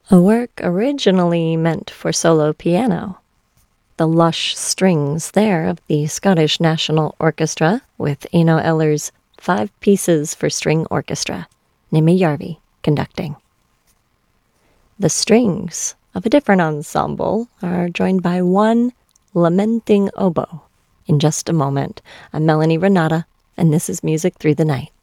A work originally meant for solo piano. The lush strings there of the Scottish National Orchestra with Eno Eller's 5 Pieces for String Orchestra, Nimi Järvi conducting. The strings of a different ensemble are joined by one lamenting oboe. In just a moment, I'm Melanie Renata, and this is Music Through the Night.